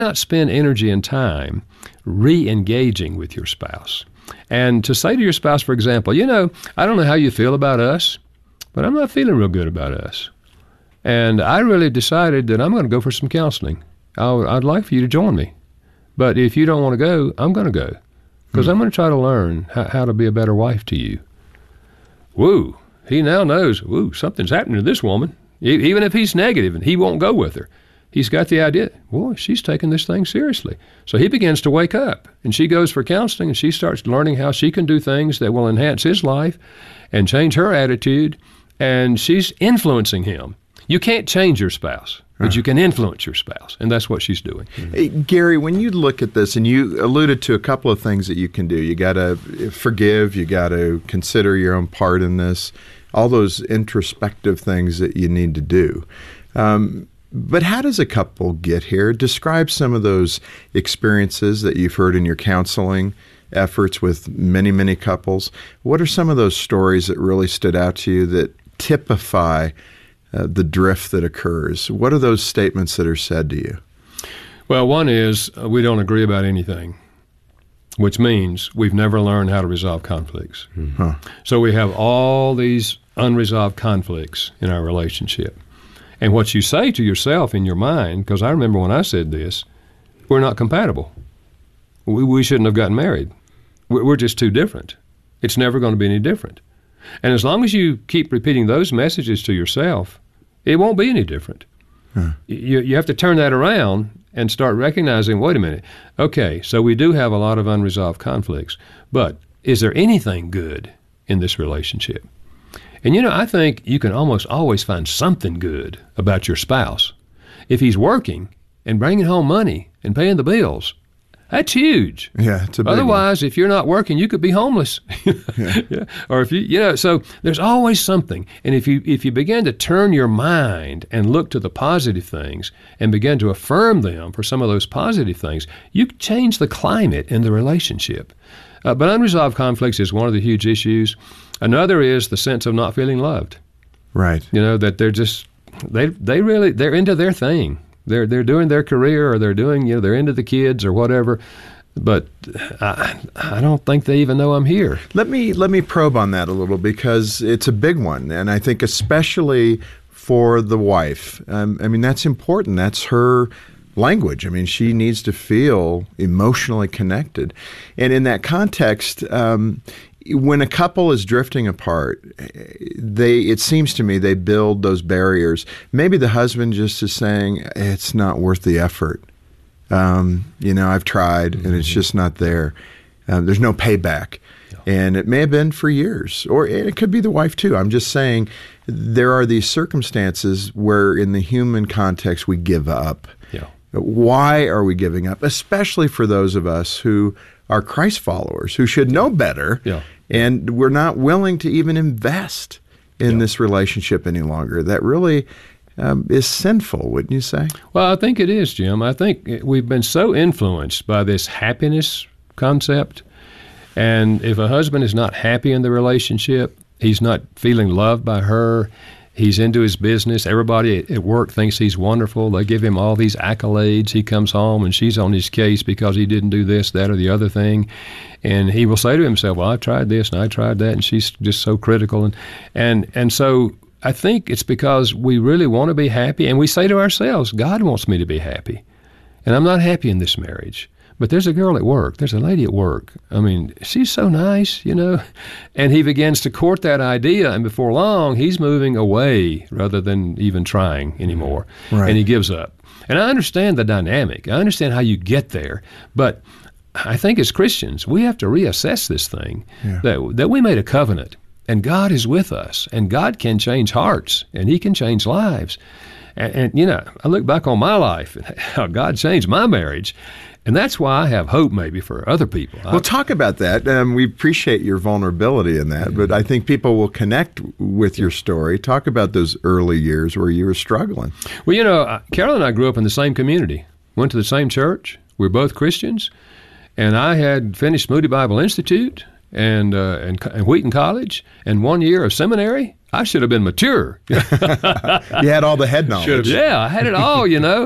not spend energy and time re-engaging with your spouse. And to say to your spouse, for example, I don't know how you feel about us, but I'm not feeling real good about us. And I really decided that I'm going to go for some counseling. I'd like for you to join me. But if you don't want to go, I'm going to go. Because I'm going to try to learn how to be a better wife to you. Woo, he now knows, something's happening to this woman. Even if he's negative and he won't go with her, he's got the idea, boy, she's taking this thing seriously. So he begins to wake up, and she goes for counseling, and she starts learning how she can do things that will enhance his life and change her attitude, and she's influencing him. You can't change your spouse, but you can influence your spouse, and that's what she's doing. Hey, Gary, when you look at this, and you alluded to a couple of things that you can do. You got to forgive, you got to consider your own part in this, all those introspective things that you need to do. But how does a couple get here? Describe some of those experiences that you've heard in your counseling efforts with many, many couples. What are some of those stories that really stood out to you that typify the drift that occurs? What are those statements that are said to you? Well, one is we don't agree about anything, which means we've never learned how to resolve conflicts. Mm-hmm. So we have all these unresolved conflicts in our relationship. And what you say to yourself in your mind, because I remember when I said this, we're not compatible. We shouldn't have gotten married. We're just too different. It's never going to be any different. And as long as you keep repeating those messages to yourself, it won't be any different. You have to turn that around and start recognizing, wait a minute, okay, so we do have a lot of unresolved conflicts, but is there anything good in this relationship? And I think you can almost always find something good about your spouse. If he's working and bringing home money and paying the bills, that's huge. Yeah, it's a big Otherwise, one. if you're not working, you could be homeless. Yeah. Or if so there's always something. And if you begin to turn your mind and look to the positive things and begin to affirm them for some of those positive things, you change the climate in the relationship. But unresolved conflicts is one of the huge issues. Another is the sense of not feeling loved. Right. That they're just they're into their thing. They're doing their career, or they're doing they're into the kids or whatever. But I don't think they even know I'm here. Let me probe on that a little, because it's a big one, and I think especially for the wife. That's important. That's her language. she needs to feel emotionally connected. And in that context, when a couple is drifting apart, it seems to me they build those barriers. Maybe the husband just is saying, it's not worth the effort. I've tried, and it's just not there. There's no payback. Yeah. And it may have been for years, or it could be the wife too. I'm just saying there are these circumstances where in the human context we give up. Yeah. Why are we giving up? Especially for those of us who are Christ followers, who should know better, and we're not willing to even invest in this relationship any longer. That really is sinful, wouldn't you say? Well, I think it is, Jim. I think we've been so influenced by this happiness concept, and if a husband is not happy in the relationship, he's not feeling loved by her, he's into his business. Everybody at work thinks he's wonderful. They give him all these accolades. He comes home and she's on his case because he didn't do this, that, or the other thing. And he will say to himself, well, I tried this and I tried that, and she's just so critical. And so I think it's because we really want to be happy, and we say to ourselves, God wants me to be happy. And I'm not happy in this marriage. But there's a girl at work. There's a lady at work. She's so nice, And he begins to court that idea, and before long, he's moving away rather than even trying anymore. Right. And he gives up. And I understand the dynamic. I understand how you get there. But I think as Christians, we have to reassess this thing, that we made a covenant, and God is with us, and God can change hearts, and he can change lives. And I look back on my life and how God changed my marriage. And that's why I have hope maybe for other people. Well, talk about that. We appreciate your vulnerability in that, but I think people will connect with your story. Talk about those early years where you were struggling. Well, Carol and I grew up in the same community, went to the same church. We were both Christians, and I had finished Moody Bible Institute and Wheaton College and 1 year of seminary. I should have been mature. You had all the head knowledge. Yeah, I had it all,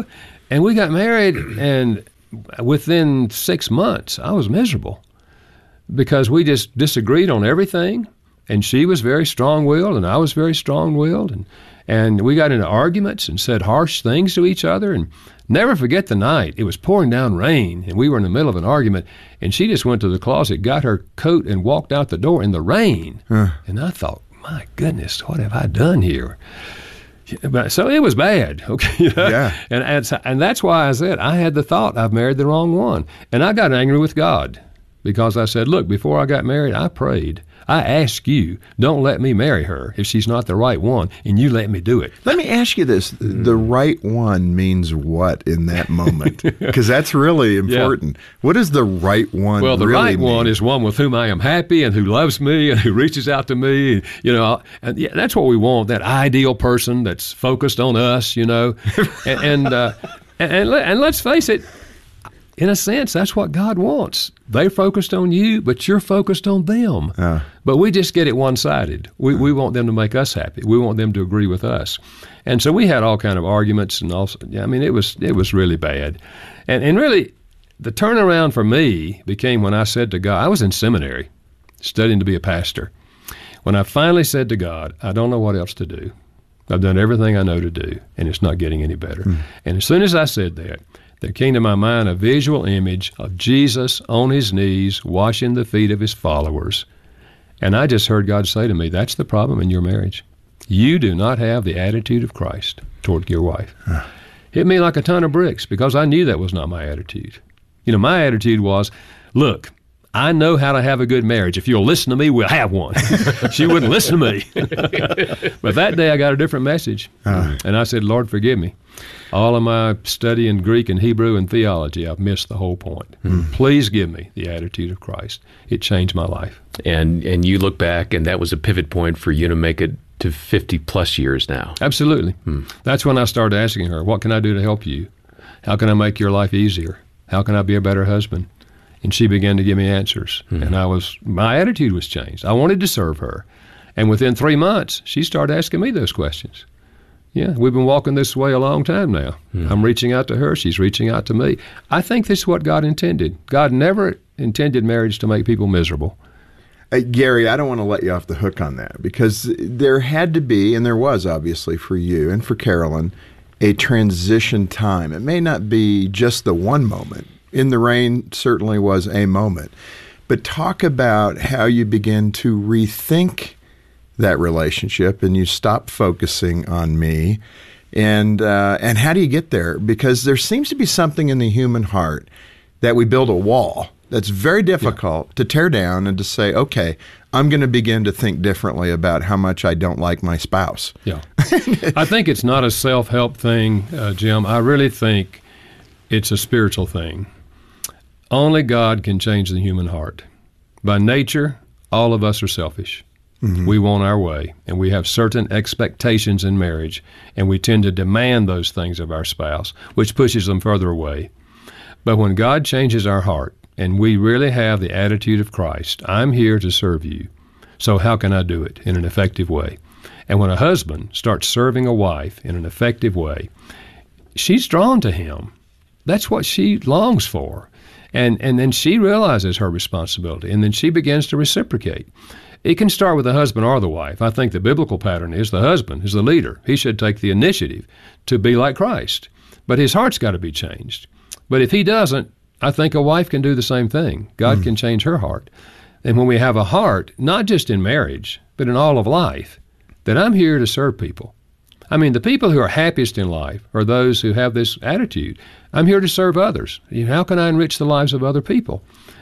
And we got married, and within 6 months, I was miserable because we just disagreed on everything. And she was very strong-willed, and I was very strong-willed. And we got into arguments and said harsh things to each other. And never forget the night. It was pouring down rain, and we were in the middle of an argument. And she just went to the closet, got her coat, and walked out the door in the rain. And I thought, my goodness, what have I done here? But, so it was bad, okay? Yeah. And that's why I said I had the thought I've married the wrong one. And I got angry with God because I said, look, before I got married, I prayed. I ask you, don't let me marry her if she's not the right one, and you let me do it. Let me ask you this. The right one means what in that moment? Because that's really important. What does the right one Well, the really right mean? one is one with whom I am happy and who loves me and who reaches out to me. And that's what we want, that ideal person that's focused on us, and let's face it, in a sense, that's what God wants. They're focused on you, but you're focused on them. But we just get it one-sided. We want them to make us happy. We want them to agree with us. And so we had all kind of arguments, and also, it was really bad. And really, the turnaround for me became when I said to God, I was in seminary studying to be a pastor. When I finally said to God, I don't know what else to do. I've done everything I know to do, and it's not getting any better. And as soon as I said that, there came to my mind a visual image of Jesus on his knees, washing the feet of his followers. And I just heard God say to me, that's the problem in your marriage. You do not have the attitude of Christ toward your wife. Hit me like a ton of bricks because I knew that was not my attitude. My attitude was, look, I know how to have a good marriage. If you'll listen to me, we'll have one. She wouldn't listen to me. But that day I got a different message. And I said, Lord, forgive me. All of my study in Greek and Hebrew and theology, I've missed the whole point. Please give me the attitude of Christ. It changed my life. And you look back, and that was a pivot point for you to make it to 50-plus years now. Absolutely. That's when I started asking her, what can I do to help you? How can I make your life easier? How can I be a better husband? And she began to give me answers. And my attitude was changed. I wanted to serve her. And within 3 months, she started asking me those questions. Yeah, we've been walking this way a long time now. I'm reaching out to her. She's reaching out to me. I think this is what God intended. God never intended marriage to make people miserable. Gary, I don't want to let you off the hook on that because there had to be, and there was obviously for you and for Carolyn, a transition time. It may not be just the one moment. In the Rain certainly was a moment. But talk about how you begin to rethink that relationship and you stop focusing on me. And how do you get there? Because there seems to be something in the human heart that we build a wall that's very difficult to tear down and to say, okay, I'm going to begin to think differently about how much I don't like my spouse. Yeah. I think it's not a self-help thing, Jim. I really think it's a spiritual thing. Only God can change the human heart. By nature, all of us are selfish. We want our way, and we have certain expectations in marriage, and we tend to demand those things of our spouse, which pushes them further away. But when God changes our heart, and we really have the attitude of Christ, I'm here to serve you, so how can I do it in an effective way? And when a husband starts serving a wife in an effective way, she's drawn to him. That's what she longs for. And then she realizes her responsibility, and then she begins to reciprocate. It can start with the husband or the wife. I think the biblical pattern is the husband is the leader. He should take the initiative to be like Christ. But his heart's got to be changed. But if he doesn't, I think a wife can do the same thing. God can change her heart. And when we have a heart, not just in marriage, but in all of life, that I'm here to serve people. I mean, the people who are happiest in life are those who have this attitude. I'm here to serve others. How can I enrich the lives of other people?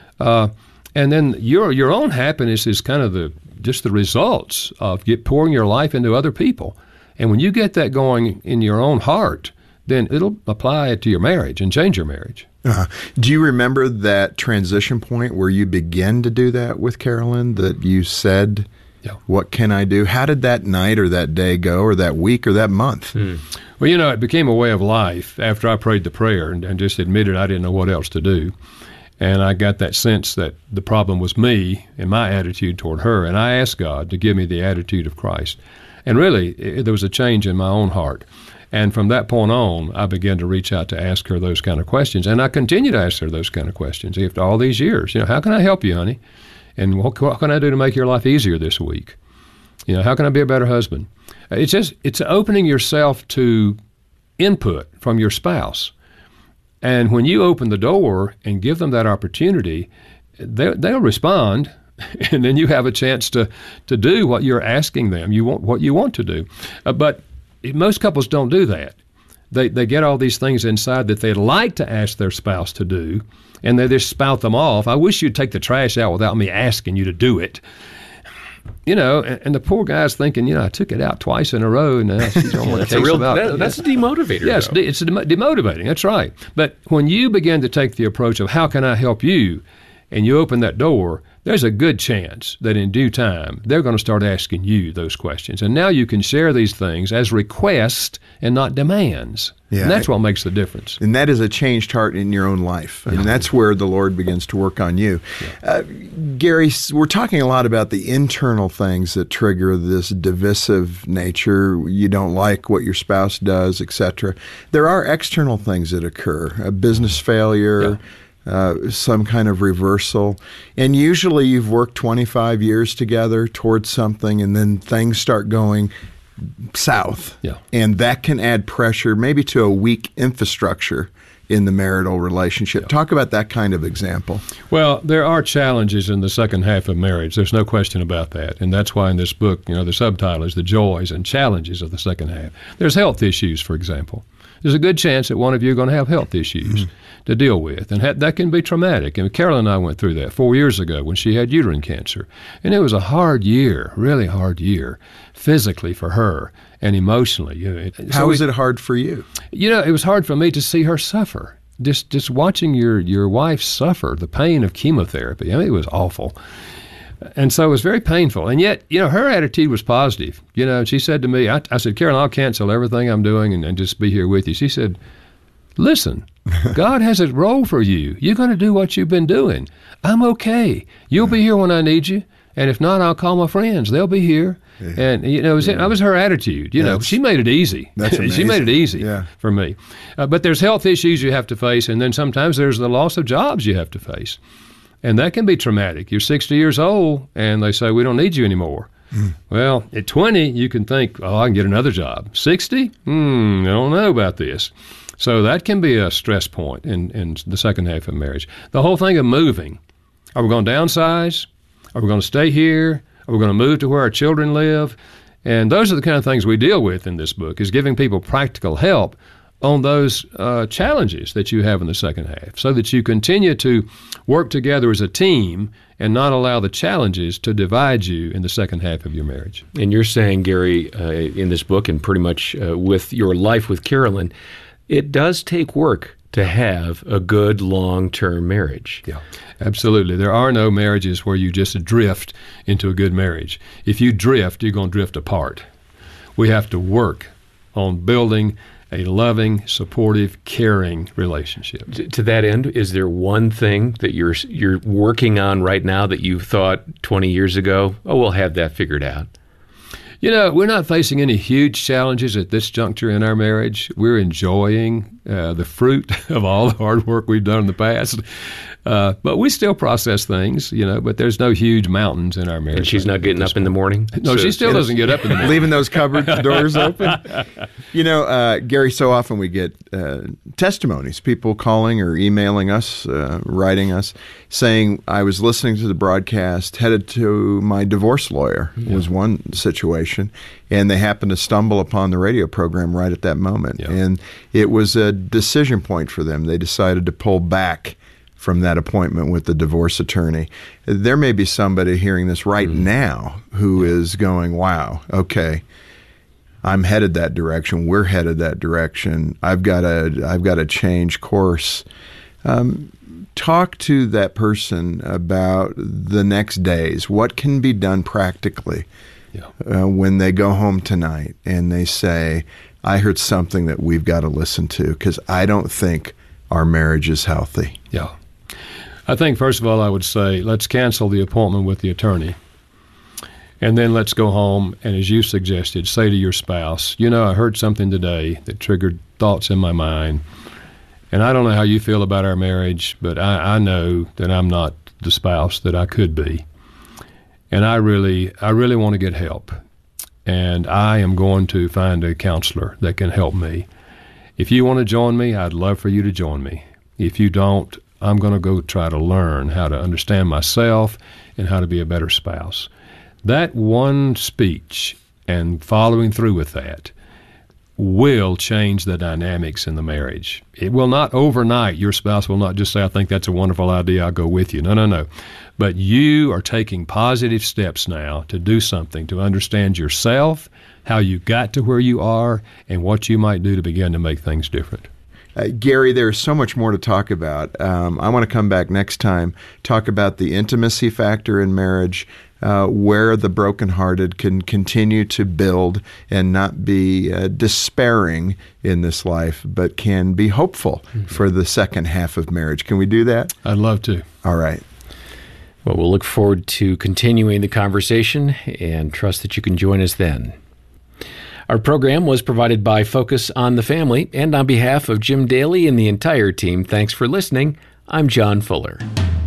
And then your own happiness is kind of just the results of pouring your life into other people. And when you get that going in your own heart, then it'll apply to your marriage and change your marriage. Do you remember that transition point where you began to do that with Carolyn, that you said, what can I do? How did that night or that day go, or that week or that month? Well, it became a way of life after I prayed the prayer and just admitted I didn't know what else to do. And I got that sense that the problem was me and my attitude toward her. And I asked God to give me the attitude of Christ. And really, there was a change in my own heart. And from that point on, I began to reach out to ask her those kind of questions. And I continue to ask her those kind of questions after all these years. How can I help you, honey? And what can I do to make your life easier this week? How can I be a better husband? It's opening yourself to input from your spouse. And when you open the door and give them that opportunity, they'll respond, and then you have a chance to do what you're asking them. What you want to do. But most couples don't do that. They get all these things inside that they'd like to ask their spouse to do, and they just spout them off. I wish you'd take the trash out without me asking you to do it. And the poor guy's thinking, I took it out twice in a row, and now she's on that's a demotivator. Yes, though. It's demotivating. That's right. But when you begin to take the approach of how can I help you, and you open that door, there's a good chance that in due time they're going to start asking you those questions. And now you can share these things as requests and not demands. Yeah, and that's what makes the difference. And that is a changed heart in your own life. I mean, that's where the Lord begins to work on you. Yeah. Gary, we're talking a lot about the internal things that trigger this divisive nature. You don't like what your spouse does, etc. There are external things that occur, a business failure, some kind of reversal. And usually you've worked 25 years together towards something, and then things start going south. Yeah. And that can add pressure maybe to a weak infrastructure in the marital relationship. Yeah. Talk about that kind of example. Well, there are challenges in the second half of marriage. There's no question about that. And that's why in this book, the subtitle is The Joys and Challenges of the Second Half. There's health issues, for example. There's a good chance that one of you are going to have health issues to deal with, and that can be traumatic. And Carolyn and I went through that 4 years ago when she had uterine cancer, and it was a hard year, really hard year, physically for her and emotionally. How was it hard for you? It was hard for me to see her suffer. Just watching your wife suffer, the pain of chemotherapy. It was awful. And so it was very painful. And yet, her attitude was positive. She said to me, I said, Carolyn, I'll cancel everything I'm doing and just be here with you. She said, listen, God has a role for you. You're going to do what you've been doing. I'm okay. You'll be here when I need you. And if not, I'll call my friends. They'll be here. Yeah. And, that was her attitude. She made it easy. That's amazing. She made it easy for me. But there's health issues you have to face, and then sometimes there's the loss of jobs you have to face. And that can be traumatic. You're 60 years old, and they say, we don't need you anymore. Well, at 20, you can think, I can get another job. 60? I don't know about this. So that can be a stress point in the second half of marriage. The whole thing of moving. Are we going to downsize? Are we going to stay here? Are we going to move to where our children live? And those are the kind of things we deal with in this book, is giving people practical help on those challenges that you have in the second half, so that you continue to work together as a team and not allow the challenges to divide you in the second half of your marriage. And you're saying, Gary, in this book and pretty much with your life with Carolyn, it does take work to have a good long-term marriage. Yeah, absolutely. There are no marriages where you just drift into a good marriage. If you drift, you're going to drift apart. We have to work on building a loving, supportive, caring relationship. To that end, is there one thing that you're working on right now that you thought 20 years ago, we'll have that figured out? We're not facing any huge challenges at this juncture in our marriage. We're enjoying the fruit of all the hard work we've done in the past. But we still process things, but there's no huge mountains in our marriage. And she's not getting up in the morning? No, she still doesn't get up in the morning. Leaving those cupboard doors open? Gary, so often we get testimonies, people calling or emailing us, writing us, saying, I was listening to the broadcast, headed to my divorce lawyer, was one situation, and they happened to stumble upon the radio program right at that moment. Yeah. And it was a decision point for them. They decided to pull back from that appointment with the divorce attorney. There may be somebody hearing this right now who is going, wow, okay, I'm headed that direction. We're headed that direction. I've got to change course. Talk to that person about the next days. What can be done practically when they go home tonight and they say, I heard something that we've got to listen to because I don't think our marriage is healthy. Yeah. I think, first of all, I would say, let's cancel the appointment with the attorney And then let's go home and, as you suggested, say to your spouse, I heard something today that triggered thoughts in my mind. And I don't know how you feel about our marriage, but I know that I'm not the spouse that I could be. And I really want to get help. And I am going to find a counselor that can help me. If you want to join me, I'd love for you to join me. If you don't, I'm going to go try to learn how to understand myself and how to be a better spouse. That one speech and following through with that will change the dynamics in the marriage. It will not overnight. Your spouse will not just say, I think that's a wonderful idea, I'll go with you. No. But you are taking positive steps now to do something, to understand yourself, how you got to where you are, and what you might do to begin to make things different. Gary, there's so much more to talk about. I want to come back next time, talk about the intimacy factor in marriage, where the brokenhearted can continue to build and not be despairing in this life, but can be hopeful for the second half of marriage. Can we do that? I'd love to. All right. Well, we'll look forward to continuing the conversation and trust that you can join us then. Our program was provided by Focus on the Family, and on behalf of Jim Daly and the entire team, thanks for listening. I'm John Fuller.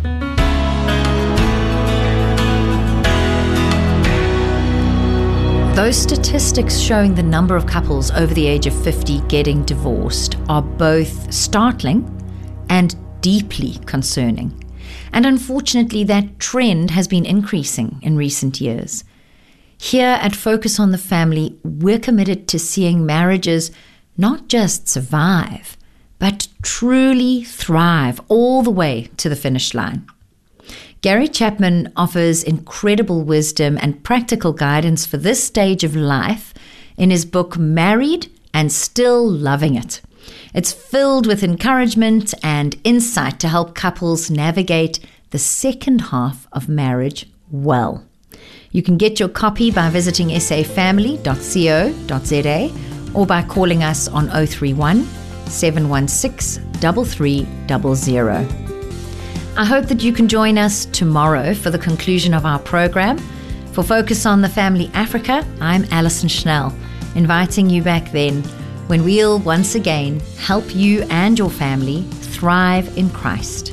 Those statistics showing the number of couples over the age of 50 getting divorced are both startling and deeply concerning. And unfortunately, that trend has been increasing in recent years. Here at Focus on the Family, we're committed to seeing marriages not just survive, but truly thrive all the way to the finish line. Gary Chapman offers incredible wisdom and practical guidance for this stage of life in his book, Married and Still Loving It. It's filled with encouragement and insight to help couples navigate the second half of marriage well. You can get your copy by visiting safamily.co.za or by calling us on 031 716 3300. I hope that you can join us tomorrow for the conclusion of our program. For Focus on the Family Africa, I'm Alison Schnell, inviting you back then when we'll once again help you and your family thrive in Christ.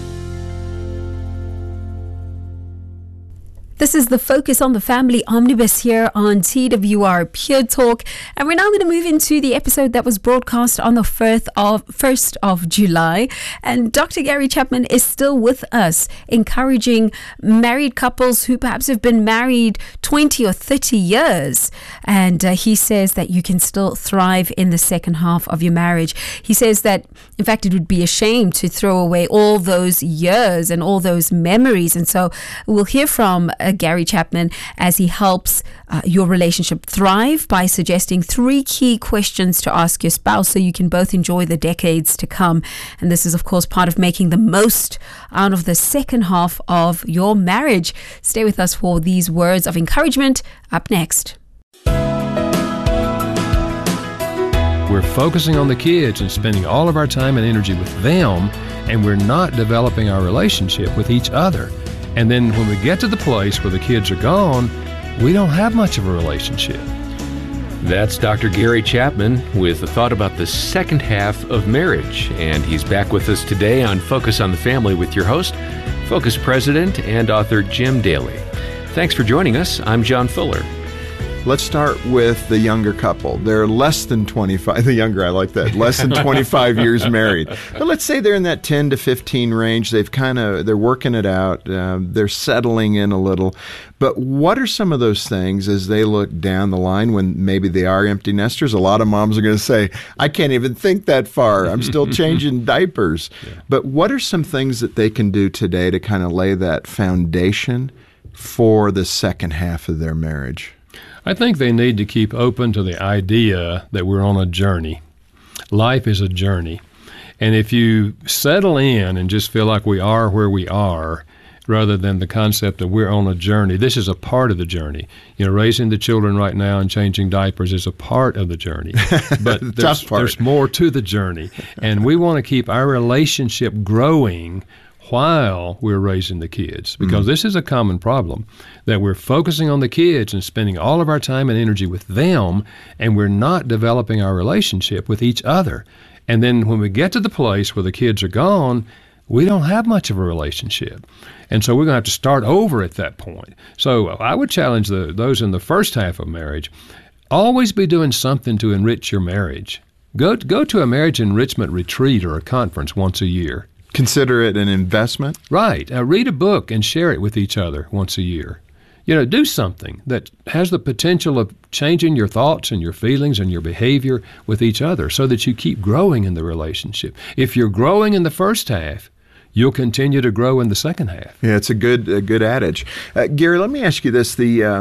This is the Focus on the Family Omnibus here on TWR Pure Talk. And we're now going to move into the episode that was broadcast on the 1st of July. And Dr. Gary Chapman is still with us, encouraging married couples who perhaps have been married 20 or 30 years. And he says that you can still thrive in the second half of your marriage. He says that, in fact, it would be a shame to throw away all those years and all those memories. And so we'll hear from Gary Chapman as he helps your relationship thrive by suggesting 3 key questions to ask your spouse so you can both enjoy the decades to come. And this is, of course, part of making the most out of the second half of your marriage. Stay with us for these words of encouragement up next. We're focusing on the kids and spending all of our time and energy with them, and we're not developing our relationship with each other. And then when we get to the place where the kids are gone, we don't have much of a relationship. That's Dr. Gary Chapman with a thought about the second half of marriage. And he's back with us today on Focus on the Family with your host, Focus President and author Jim Daly. Thanks for joining us. I'm John Fuller. Let's start with the younger couple. They're less than 25. The younger, I like that. Less than 25 years married. But let's say they're in that 10 to 15 range. They're working it out. They're settling in a little. But what are some of those things as they look down the line when maybe they are empty nesters? A lot of moms are going to say, I can't even think that far. I'm still changing diapers. Yeah. But what are some things that they can do today to kind of lay that foundation for the second half of their marriage? I think they need to keep open to the idea that we're on a journey. Life is a journey. And if you settle in and just feel like we are where we are, rather than the concept that we're on a journey, this is a part of the journey. Raising the children right now and changing diapers is a part of the journey. But there's more to the journey. And we want to keep our relationship growing while we're raising the kids, because this is a common problem, that we're focusing on the kids and spending all of our time and energy with them, and we're not developing our relationship with each other. And then when we get to the place where the kids are gone, we don't have much of a relationship. And so we're going to have to start over at that point. So I would challenge those in the first half of marriage, always be doing something to enrich your marriage. Go to a marriage enrichment retreat or a conference once a year. Consider it an investment? Right. Read a book and share it with each other once a year. Do something that has the potential of changing your thoughts and your feelings and your behavior with each other so that you keep growing in the relationship. If you're growing in the first half, you'll continue to grow in the second half. Yeah, it's a good adage. Gary, let me ask you this.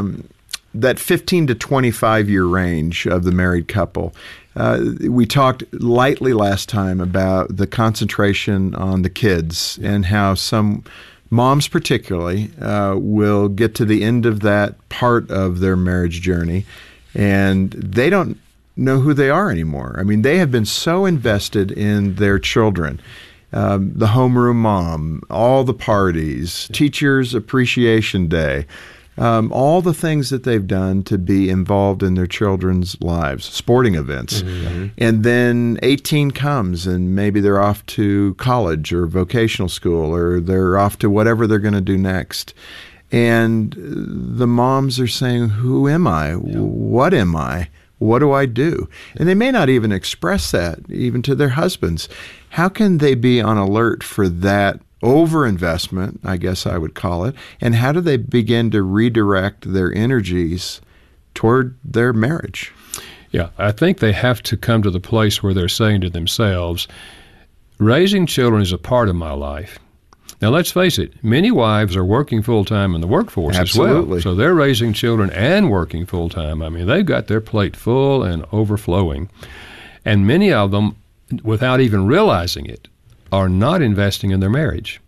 That 15 to 25 year range of the married couple, we talked lightly last time about the concentration on the kids and how some moms particularly will get to the end of that part of their marriage journey and they don't know who they are anymore. I mean, they have been so invested in their children. The homeroom mom, all the parties, Teachers Appreciation Day, all the things that they've done to be involved in their children's lives, sporting events. Mm-hmm. And then 18 comes and maybe they're off to college or vocational school or they're off to whatever they're going to do next. And the moms are saying, who am I? What am I? What do I do? And they may not even express that even to their husbands. How can they be on alert for that overinvestment, I guess I would call it, and how do they begin to redirect their energies toward their marriage? Yeah, I think they have to come to the place where they're saying to themselves, raising children is a part of my life. Now, let's face it, many wives are working full-time in the workforce Absolutely. as well. So they're raising children and working full-time. I mean, they've got their plate full and overflowing. And many of them, without even realizing it, are not investing in their marriage.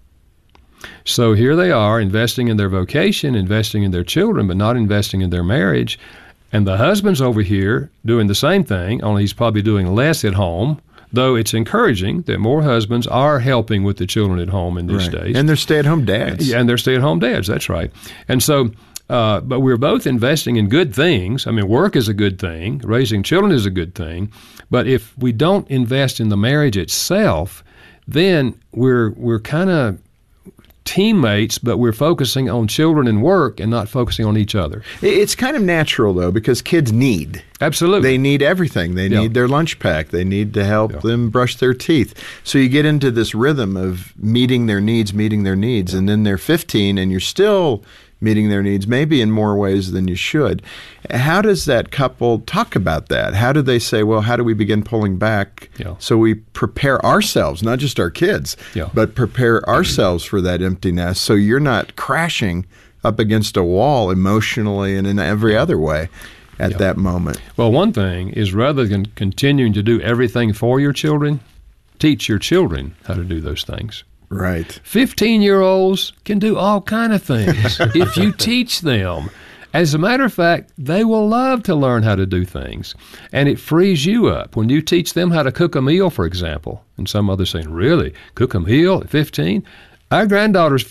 So here they are investing in their vocation, investing in their children, but not investing in their marriage. And the husband's over here doing the same thing, only he's probably doing less at home, though it's encouraging that more husbands are helping with the children at home in these days. And they're stay-at-home dads. Yeah, and they're stay-at-home dads, that's right. And so, but we're both investing in good things. I mean, work is a good thing. Raising children is a good thing. But if we don't invest in the marriage itself, then we're kind of teammates, but we're focusing on children and work and not focusing on each other. It's kind of natural, though, because kids need. Absolutely. They need everything. They need their lunch pack. They need to help them brush their teeth. So you get into this rhythm of meeting their needs, and then they're 15 and you're still meeting their needs, maybe in more ways than you should. How does that couple talk about that? How do they say, well, how do we begin pulling back so we prepare ourselves, not just our kids, but prepare ourselves for that empty nest so you're not crashing up against a wall emotionally and in every other way at that moment? Well, one thing is rather than continuing to do everything for your children, teach your children how to do those things. Right. 15-year-olds can do all kind of things if you teach them. As a matter of fact, they will love to learn how to do things. And it frees you up. When you teach them how to cook a meal, for example, and some others saying, really, cook a meal at 15? Our granddaughter's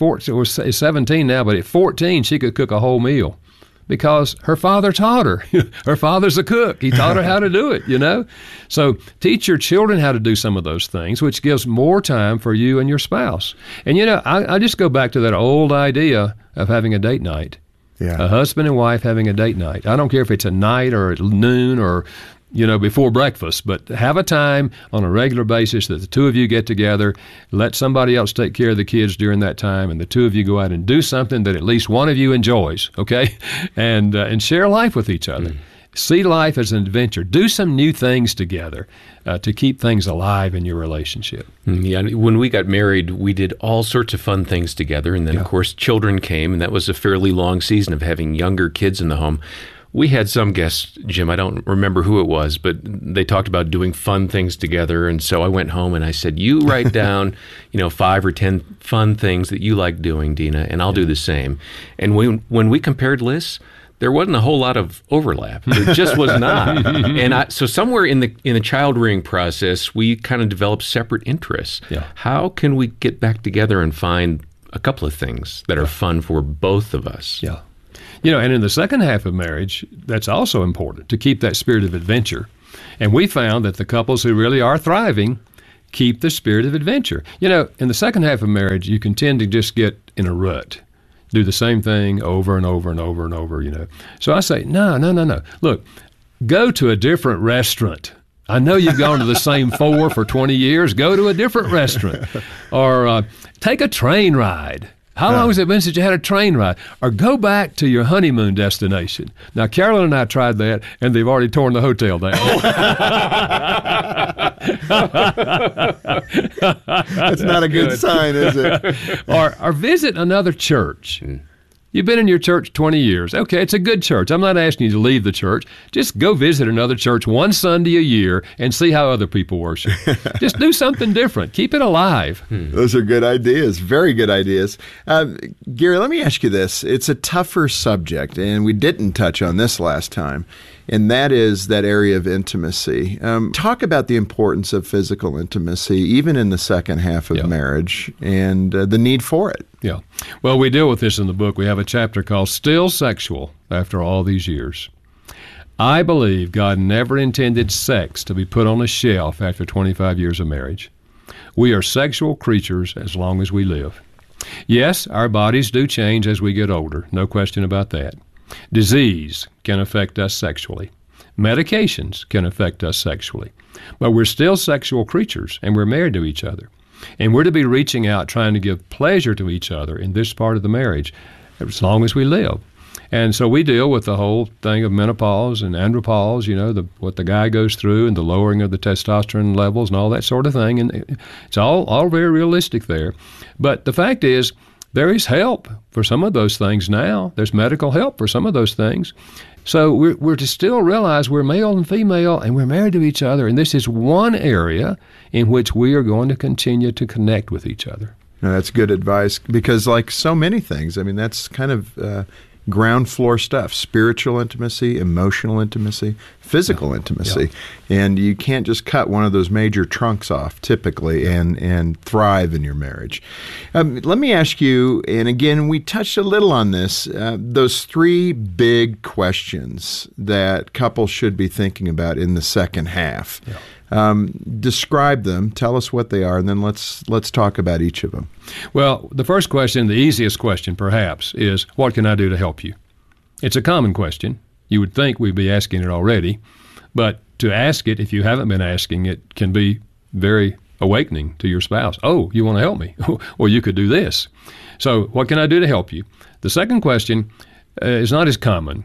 17 now, but at 14, she could cook a whole meal because her father taught her. Her father's a cook. He taught her how to do it, So teach your children how to do some of those things, which gives more time for you and your spouse. And, I just go back to that old idea of having a date night. Yeah. A husband and wife having a date night. I don't care if it's at night or at noon or before breakfast, but have a time on a regular basis that the two of you get together, let somebody else take care of the kids during that time, and the two of you go out and do something that at least one of you enjoys, okay? And share life with each other. See life as an adventure. Do some new things together to keep things alive in your relationship. Yeah, when we got married, we did all sorts of fun things together, and then, of course, children came, and that was a fairly long season of having younger kids in the home. We had some guests, Jim, I don't remember who it was, but they talked about doing fun things together. And so I went home and I said, you write down, 5 or 10 fun things that you like doing, Dina, and I'll do the same. And when we compared lists, there wasn't a whole lot of overlap. There just was not. And so somewhere in the child rearing process, we kind of developed separate interests. Yeah. How can we get back together and find a couple of things that are fun for both of us? Yeah. And in the second half of marriage, that's also important to keep that spirit of adventure. And we found that the couples who really are thriving keep the spirit of adventure. In the second half of marriage, you can tend to just get in a rut, do the same thing over and over and over and over, So I say, no. Look, go to a different restaurant. I know you've gone to the same 4 for 20 years. Go to a different restaurant. Or take a train ride. How long has it been since you had a train ride? Or go back to your honeymoon destination. Now, Carolyn and I tried that, and they've already torn the hotel down. That's not a good sign, is it? Or visit another church. You've been in your church 20 years. Okay, it's a good church. I'm not asking you to leave the church. Just go visit another church one Sunday a year and see how other people worship. Just do something different. Keep it alive. Those are good ideas. Very good ideas. Gary, let me ask you this. It's a tougher subject, and we didn't touch on this last time, and that is that area of intimacy. Talk about the importance of physical intimacy, even in the second half of marriage, and the need for it. Yeah. Well, we deal with this in the book. We have a chapter called Still Sexual After All These Years. I believe God never intended sex to be put on a shelf after 25 years of marriage. We are sexual creatures as long as we live. Yes, our bodies do change as we get older, no question about that. Disease can affect us sexually. Medications can affect us sexually. But we're still sexual creatures, and we're married to each other. And we're to be reaching out, trying to give pleasure to each other in this part of the marriage as long as we live. And so we deal with the whole thing of menopause and andropause, what the guy goes through and the lowering of the testosterone levels and all that sort of thing. And it's all very realistic there. But the fact is, there is help for some of those things now. There's medical help for some of those things. So we're to still realize we're male and female, and we're married to each other. And this is one area in which we are going to continue to connect with each other. Now, that's good advice, because like so many things, that's kind of ground floor stuff: spiritual intimacy, emotional intimacy, physical intimacy. And you can't just cut one of those major trunks off typically and thrive in your marriage. Let me ask you, and again, we touched a little on this, those 3 big questions that couples should be thinking about in the second half. Describe them, tell us what they are, and then let's talk about each of them. Well, the first question, the easiest question perhaps, is what can I do to help you? It's a common question. You would think we'd be asking it already, but to ask it, if you haven't been asking it, can be very awakening to your spouse. Oh, you want to help me? Well, you could do this. So what can I do to help you? The second question is not as common.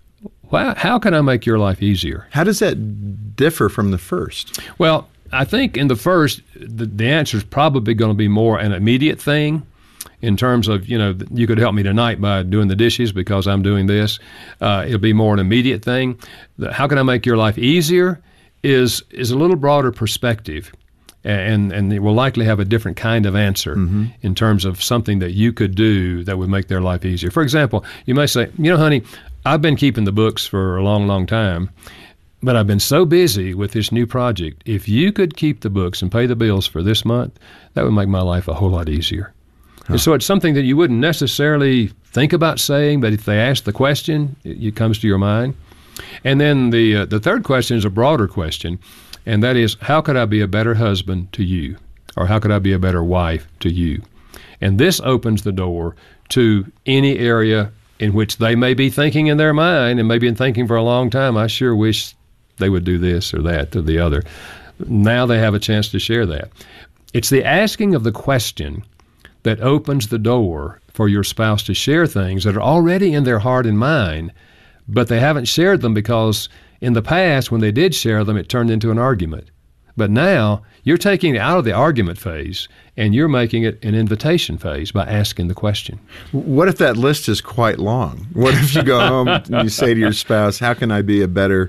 How can I make your life easier? How does that differ from the first? Well, I think in the first, the answer is probably going to be more an immediate thing in terms of, you could help me tonight by doing the dishes because I'm doing this. It'll be more an immediate thing. How can I make your life easier is a little broader perspective. And it will likely have a different kind of answer in terms of something that you could do that would make their life easier. For example, you may say, honey, I've been keeping the books for a long, long time, but I've been so busy with this new project. If you could keep the books and pay the bills for this month, that would make my life a whole lot easier. And so it's something that you wouldn't necessarily think about saying, but if they ask the question, it comes to your mind. And then the third question is a broader question, and that is, how could I be a better husband to you? Or how could I be a better wife to you? And this opens the door to any area in which they may be thinking in their mind and maybe been thinking for a long time, I sure wish they would do this or that or the other. Now they have a chance to share that. It's the asking of the question that opens the door for your spouse to share things that are already in their heart and mind, but they haven't shared them because in the past, when they did share them, it turned into an argument. But now you're taking it out of the argument phase and you're making it an invitation phase by asking the question. What if that list is quite long? What if you go home and you say to your spouse, how can I be a better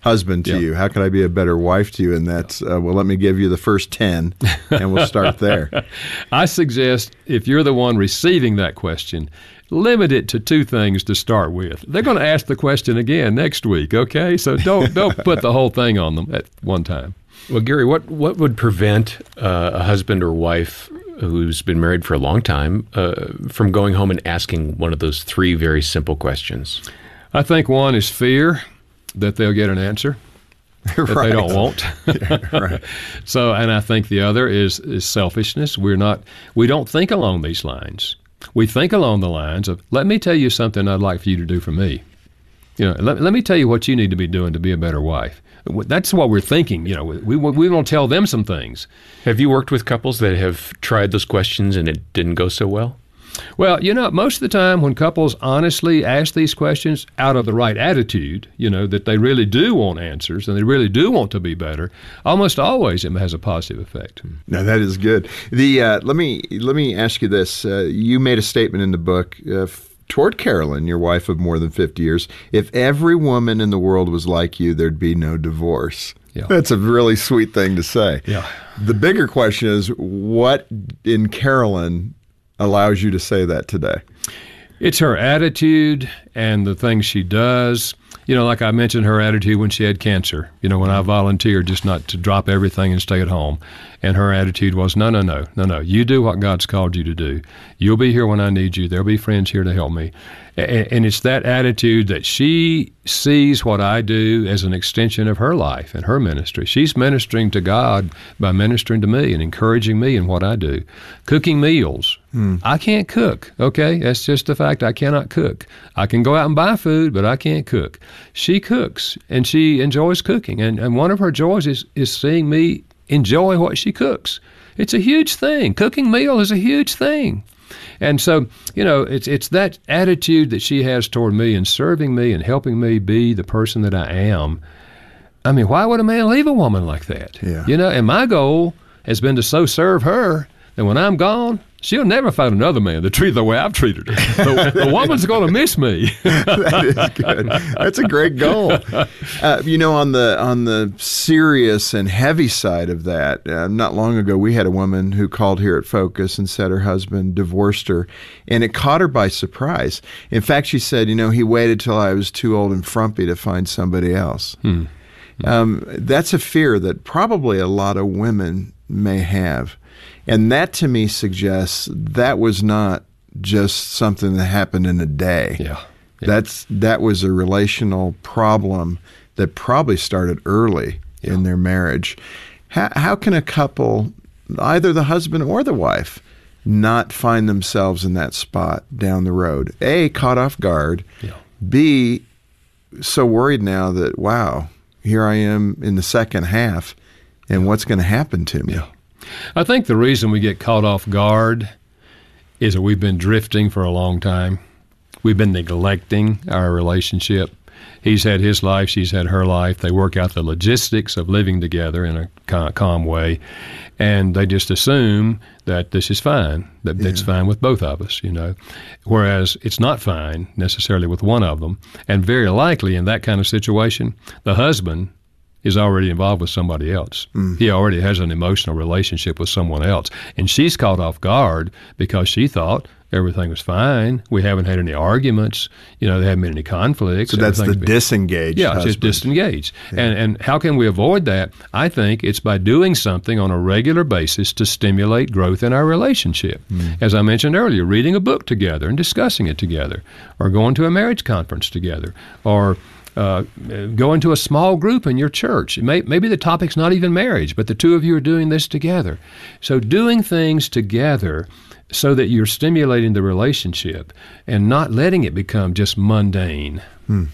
husband to you? How can I be a better wife to you? And that's, well, let me give you the first 10, and we'll start there. I suggest if you're the one receiving that question, limit it to 2 things to start with. They're going to ask the question again next week, okay? So don't put the whole thing on them at one time. Well, Gary, what would prevent a husband or wife who's been married for a long time from going home and asking one of those 3 very simple questions? I think one is fear that they'll get an answer that Right. they don't want. Right. So, and I think the other is selfishness. We don't think along these lines. We think along the lines of, let me tell you something I'd like for you to do for me. Let me tell you what you need to be doing to be a better wife. That's what we're thinking. We want to tell them some things. Have you worked with couples that have tried those questions and it didn't go so well? Well, most of the time when couples honestly ask these questions out of the right attitude, that they really do want answers and they really do want to be better, almost always it has a positive effect. No, that is good. Let me ask you this. You made a statement in the book toward Carolyn, your wife of more than 50 years. If every woman in the world was like you, there'd be no divorce. Yeah. That's a really sweet thing to say. Yeah. The bigger question is, what in Carolyn allows you to say that today? It's her attitude and the things she does. Like I mentioned, her attitude when she had cancer, when I volunteered just not to drop everything and stay at home. And her attitude was, no. You do what God's called you to do. You'll be here when I need you. There'll be friends here to help me. And it's that attitude that she sees what I do as an extension of her life and her ministry. She's ministering to God by ministering to me and encouraging me in what I do. Cooking meals. I can't cook, okay? That's just the fact. I cannot cook. I can go out and buy food, but I can't cook. She cooks, and she enjoys cooking. And one of her joys is seeing me enjoy what she cooks. It's a huge thing. Cooking meal is a huge thing. And so, it's that attitude that she has toward me and serving me and helping me be the person that I am. I mean, why would a man leave a woman like that? Yeah. And my goal has been to so serve her that when I'm gone, she'll never find another man to treat the way I've treated her. The woman's going to miss me. That is good. That's a great goal. On the serious and heavy side of that, not long ago we had a woman who called here at Focus and said her husband divorced her, and it caught her by surprise. In fact, she said, he waited till I was too old and frumpy to find somebody else. That's a fear that probably a lot of women may have. And that to me suggests that was not just something that happened in a day. Yeah. That was a relational problem that probably started early in their marriage. How can a couple, either the husband or the wife, not find themselves in that spot down the road? A, caught off guard. Yeah. B, so worried now that, wow, here I am in the second half, and what's going to happen to me? Yeah. I think the reason we get caught off guard is that we've been drifting for a long time. We've been neglecting our relationship. He's had his life, she's had her life. They work out the logistics of living together in a kind of calm way, and they just assume that this is fine, that it's fine with both of us, whereas it's not fine necessarily with one of them. And very likely in that kind of situation, the husband is already involved with somebody else. He already has an emotional relationship with someone else. And she's caught off guard because she thought everything was fine. We haven't had any arguments. There haven't been any conflicts. So that's the disengaged husband. Just disengaged. Yeah. And how can we avoid that? I think it's by doing something on a regular basis to stimulate growth in our relationship. As I mentioned earlier, reading a book together and discussing it together, or going to a marriage conference together, or go into a small group in your church. Maybe the topic's not even marriage, but the two of you are doing this together. So doing things together so that you're stimulating the relationship and not letting it become just mundane.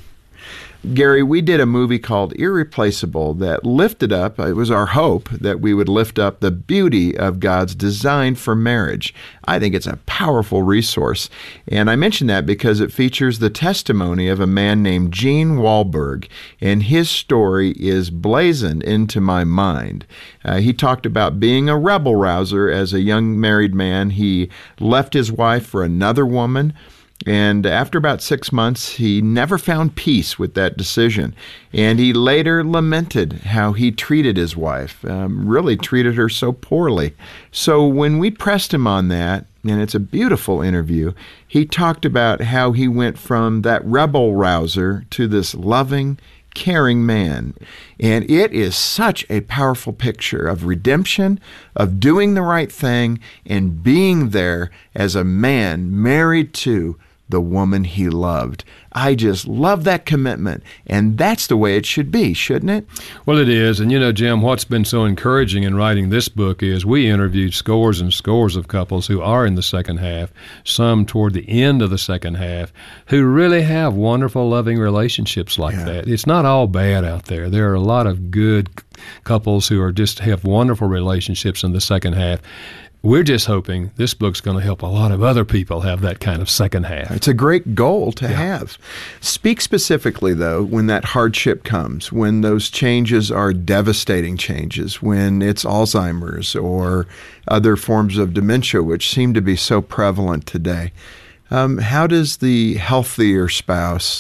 Gary, we did a movie called Irreplaceable that lifted up, it was our hope that we would lift up the beauty of God's design for marriage. I think it's a powerful resource. And I mention that because it features the testimony of a man named Gene Wahlberg, and his story is blazoned into my mind. He talked about being a rebel rouser as a young married man. He left his wife for another woman. And after about 6 months, he never found peace with that decision. And he later lamented how he treated his wife, really treated her so poorly. So when we pressed him on that, and it's a beautiful interview, he talked about how he went from that rebel rouser to this loving, caring man. And it is such a powerful picture of redemption, of doing the right thing, and being there as a man married to the woman he loved. I just love that commitment, and that's the way it should be, shouldn't it? Well, it is. And, Jim, what's been so encouraging in writing this book is we interviewed scores and scores of couples who are in the second half, some toward the end of the second half, who really have wonderful, loving relationships like that. It's not all bad out there. There are a lot of good couples who are just have wonderful relationships in the second half. We're just hoping this book's going to help a lot of other people have that kind of second half. It's a great goal to have. Speak specifically, though, when that hardship comes, when those changes are devastating changes, when it's Alzheimer's or other forms of dementia, which seem to be so prevalent today. How does the healthier spouse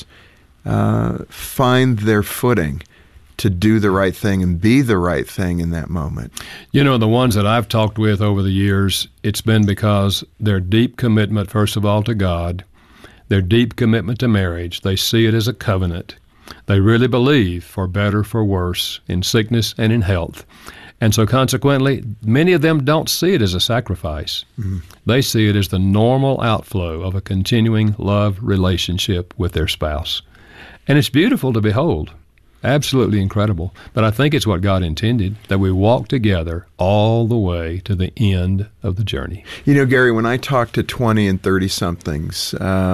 find their footing to do the right thing and be the right thing in that moment? The ones that I've talked with over the years, it's been because their deep commitment, first of all, to God, their deep commitment to marriage, they see it as a covenant. They really believe for better, for worse, in sickness and in health. And so consequently, many of them don't see it as a sacrifice. Mm-hmm. They see it as the normal outflow of a continuing love relationship with their spouse. And it's beautiful to behold. Absolutely incredible. But I think it's what God intended, that we walk together all the way to the end of the journey. Gary, when I talk to 20 and 30-somethings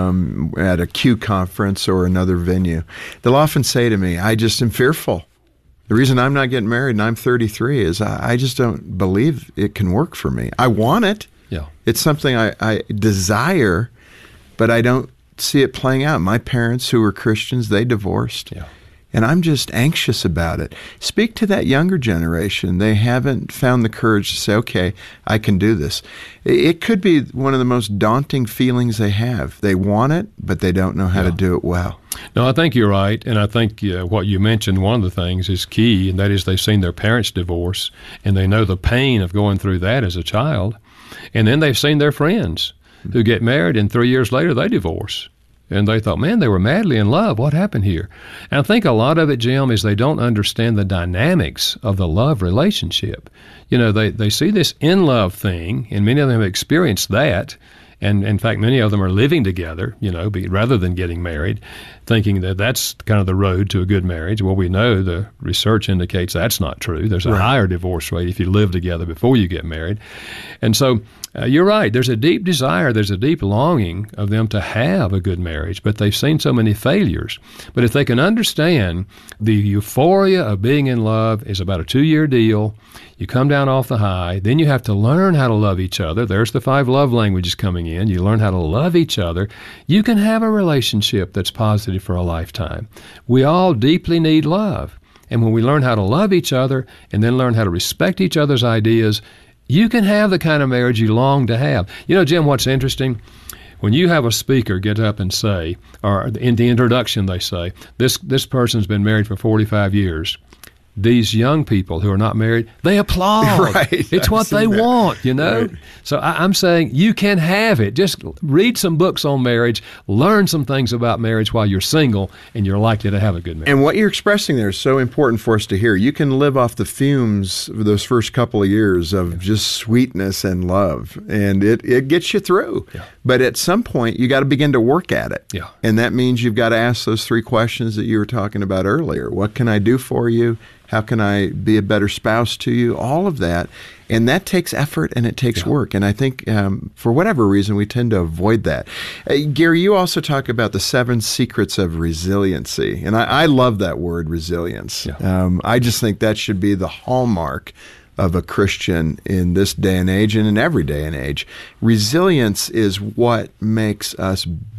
at a Q conference or another venue, they'll often say to me, I just am fearful. The reason I'm not getting married and I'm 33 is I just don't believe it can work for me. I want it. Yeah. It's something I desire, but I don't see it playing out. My parents, who were Christians, they divorced. Yeah. And I'm just anxious about it. Speak to that younger generation. They haven't found the courage to say, okay, I can do this. It could be one of the most daunting feelings they have. They want it, but they don't know how to do it well. No, I think you're right. And I think what you mentioned, one of the things is key, and that is they've seen their parents divorce, and they know the pain of going through that as a child. And then they've seen their friends who get married, and 3 years later they divorce. And they thought, man, they were madly in love. What happened here? And I think a lot of it, Jim, is they don't understand the dynamics of the love relationship. They see this in-love thing, and many of them have experienced that. And in fact, many of them are living together, rather than getting married, thinking that that's kind of the road to a good marriage. Well, we know the research indicates that's not true. There's a higher divorce rate if you live together before you get married. And so you're right. There's a deep desire. There's a deep longing of them to have a good marriage, but they've seen so many failures. But if they can understand the euphoria of being in love is about a 2-year deal, you come down off the high, then you have to learn how to love each other. There's the 5 love languages coming in. You learn how to love each other. You can have a relationship that's positive for a lifetime. We all deeply need love. And when we learn how to love each other and then learn how to respect each other's ideas, you can have the kind of marriage you long to have. Jim, what's interesting? When you have a speaker get up and say, or in the introduction they say, this person's been married for 45 years, these young people who are not married, they applaud. Right. It's what they want, Right. So I'm saying you can have it. Just read some books on marriage, learn some things about marriage while you're single, and you're likely to have a good marriage. And what you're expressing there is so important for us to hear. You can live off the fumes of those first couple of years of just sweetness and love, and it gets you through. Yeah. But at some point, you got to begin to work at it. Yeah. And that means you've got to ask those 3 questions that you were talking about earlier. What can I do for you? How can I be a better spouse to you? All of that. And that takes effort and it takes work. And I think for whatever reason, we tend to avoid that. Gary, you also talk about the 7 secrets of resiliency. And I love that word, resilience. Yeah. I just think that should be the hallmark of a Christian in this day and age and in every day and age. Resilience is what makes us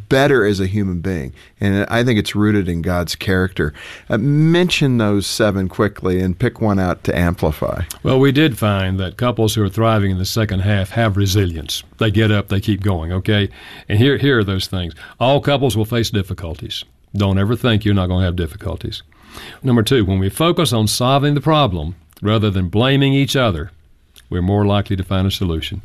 better as a human being. And I think it's rooted in God's character. Mention those 7 quickly and pick one out to amplify. Well, we did find that couples who are thriving in the second half have resilience. They get up, they keep going, okay? And here are those things. All couples will face difficulties. Don't ever think you're not going to have difficulties. Number 2, when we focus on solving the problem rather than blaming each other, we're more likely to find a solution.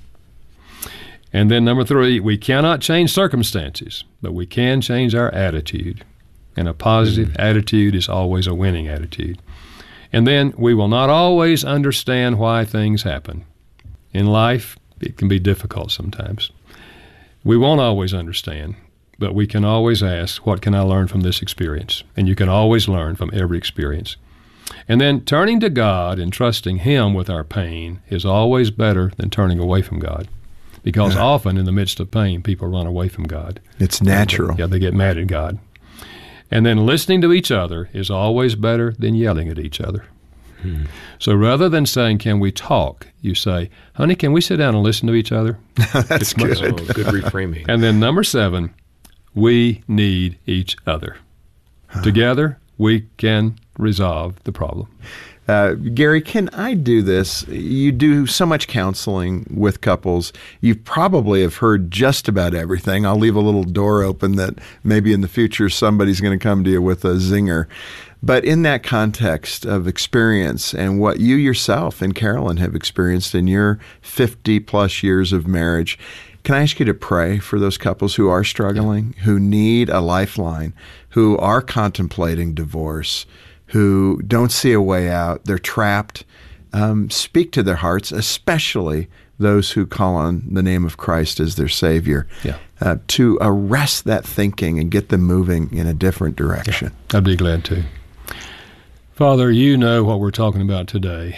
And then number 3, we cannot change circumstances, but we can change our attitude. And a positive attitude is always a winning attitude. And then we will not always understand why things happen. In life, it can be difficult sometimes. We won't always understand, but we can always ask, what can I learn from this experience? And you can always learn from every experience. And then turning to God and trusting Him with our pain is always better than turning away from God. Because often in the midst of pain, people run away from God. It's natural. They get mad at God. And then listening to each other is always better than yelling at each other. So rather than saying, can we talk, you say, honey, can we sit down and listen to each other? That's good. Good reframing. And then number 7, we need each other. Together, we can resolve the problem. Gary, can I do this? You do so much counseling with couples. You probably have heard just about everything. I'll leave a little door open that maybe in the future somebody's going to come to you with a zinger. But in that context of experience and what you yourself and Carolyn have experienced in your 50-plus years of marriage, can I ask you to pray for those couples who are struggling, who need a lifeline, who are contemplating divorce, who don't see a way out, they're trapped? Speak to their hearts, especially those who call on the name of Christ as their Savior, to arrest that thinking and get them moving in a different direction. I'd be glad to. Father, you know what we're talking about today,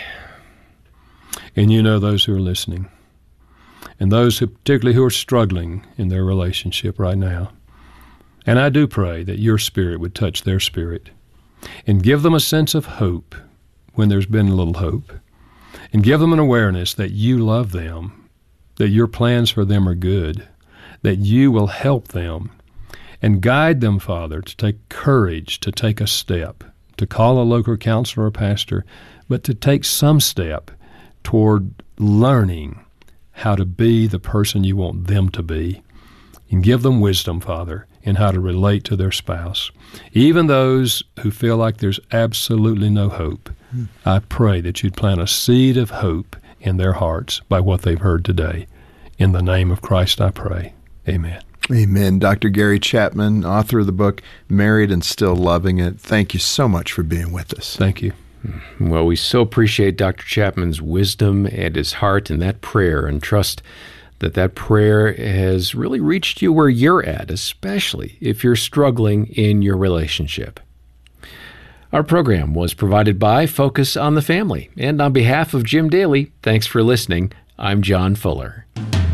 and you know those who are listening, and those who, particularly who are struggling in their relationship right now. And I do pray that your Spirit would touch their spirit and give them a sense of hope when there's been a little hope, and give them an awareness that you love them, that your plans for them are good, that you will help them, and guide them, Father, to take courage to take a step, to call a local counselor or pastor, but to take some step toward learning how to be the person you want them to be, and give them wisdom, Father, in how to relate to their spouse. Even those who feel like there's absolutely no hope, I pray that you'd plant a seed of hope in their hearts by what they've heard today. In the name of Christ I pray. Amen. Amen. Dr. Gary Chapman, author of the book, Married and Still Loving It. Thank you so much for being with us. Thank you. Well, we so appreciate Dr. Chapman's wisdom and his heart and that prayer, and trust that prayer has really reached you where you're at, especially if you're struggling in your relationship. Our program was provided by Focus on the Family. And on behalf of Jim Daly, thanks for listening. I'm John Fuller.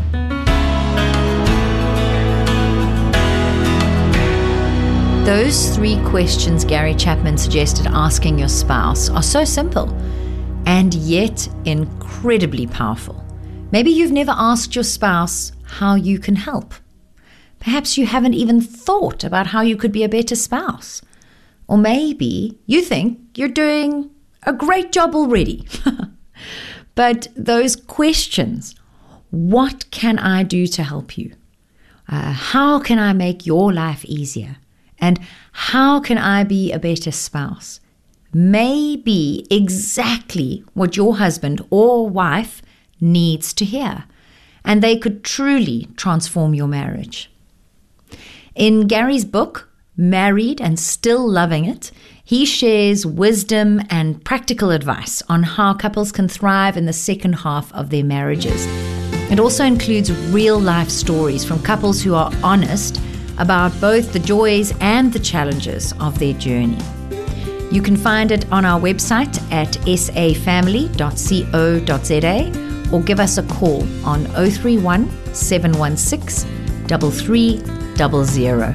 Those 3 questions Gary Chapman suggested asking your spouse are so simple and yet incredibly powerful. Maybe you've never asked your spouse how you can help. Perhaps you haven't even thought about how you could be a better spouse. Or maybe you think you're doing a great job already. But those questions, what can I do to help you? How can I make your life easier? And how can I be a better spouse? May be exactly what your husband or wife needs to hear, and they could truly transform your marriage. In Gary's book, Married and Still Loving It, he shares wisdom and practical advice on how couples can thrive in the second half of their marriages. It also includes real-life stories from couples who are honest about both the joys and the challenges of their journey. You can find it on our website at safamily.co.za or give us a call on 031 716 3300.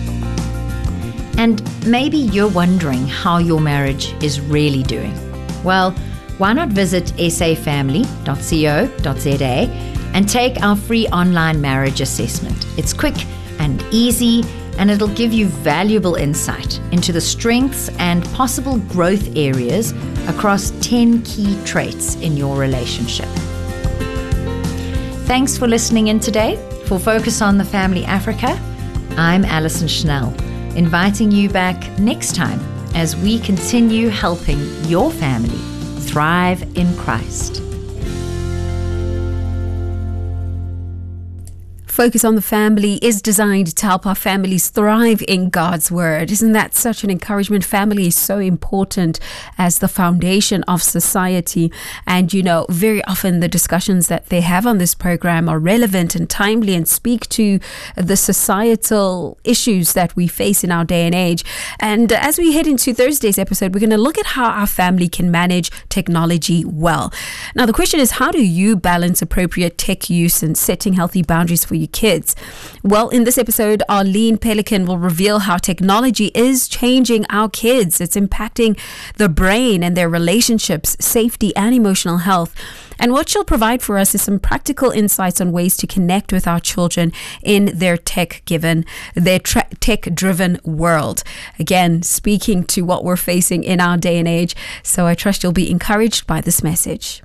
And maybe you're wondering how your marriage is really doing. Well, why not visit safamily.co.za and take our free online marriage assessment. It's quick and easy, and it'll give you valuable insight into the strengths and possible growth areas across 10 key traits in your relationship. Thanks for listening in today. For Focus on the Family Africa, I'm Alison Schnell, inviting you back next time as we continue helping your family thrive in Christ. Focus on the Family is designed to help our families thrive in God's Word. Isn't that such an encouragement? Family is so important as the foundation of society. And, very often the discussions that they have on this program are relevant and timely and speak to the societal issues that we face in our day and age. And as we head into Thursday's episode, we're going to look at how our family can manage technology well. Now, the question is, how do you balance appropriate tech use and setting healthy boundaries for your kids? Well, in this episode, Arlene Pelican will reveal how technology is changing our kids. It's impacting the brain and their relationships, safety, and emotional health. And what she'll provide for us is some practical insights on ways to connect with our children in their tech-driven world. Again, speaking to what we're facing in our day and age. So I trust you'll be encouraged by this message.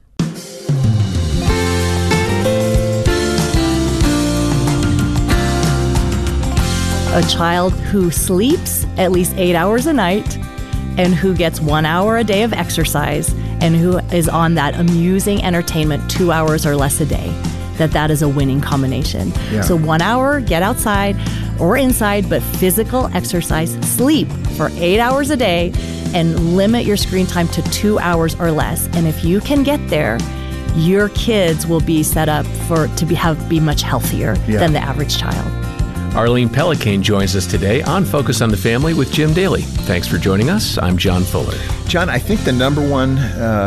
A child who sleeps at least 8 hours a night and who gets 1 hour a day of exercise and who is on that amusing entertainment 2 hours or less a day, that is a winning combination. Yeah. So 1 hour, get outside or inside, but physical exercise, sleep for 8 hours a day, and limit your screen time to 2 hours or less. And if you can get there, your kids will be set up to be much healthier than the average child. Arlene Pelican joins us today on Focus on the Family with Jim Daly. Thanks for joining us. I'm John Fuller. John, I think the number one